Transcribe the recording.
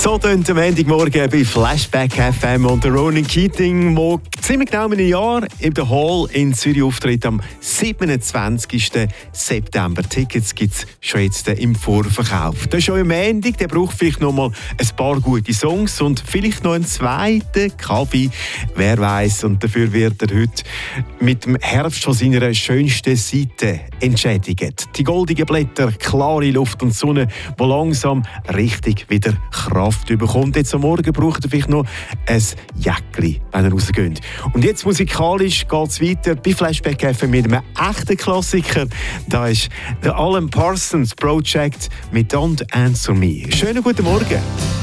So tönt am Montagmorgen bei Flashback FM und der Ronan Keating, der ziemlich genau in einem Jahr in der Hall in Zürich auftritt am 27. September. Tickets gibt es schon jetzt im Vorverkauf. Das ist schon am Montag, der braucht vielleicht noch mal ein paar gute Songs und vielleicht noch einen zweiten Kaffee, wer weiß. Und dafür wird er heute mit dem Herbst von seiner schönsten Seite entschädigt. Die goldigen Blätter, klare Luft und Sonne, die langsam richtig wieder Kraft bekommt. Jetzt am Morgen braucht er vielleicht noch ein Jäckli, wenn er rausgeht. Und jetzt musikalisch geht es weiter bei Flashback FM mit einem echten Klassiker. Da ist der Alan Parsons Project mit Don't Answer Me. Schönen guten Morgen.